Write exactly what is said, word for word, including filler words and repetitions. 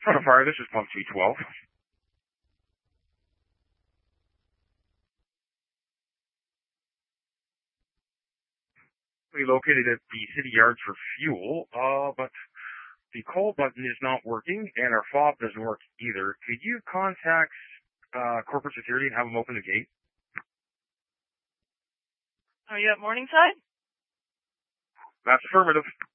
Front of fire, this is pump two twelve. We located at the city yards for fuel, uh, but the call button is not working, and our fob doesn't work either. Could you contact uh, corporate security and have them open the gate? Are you at Morningside? That's affirmative.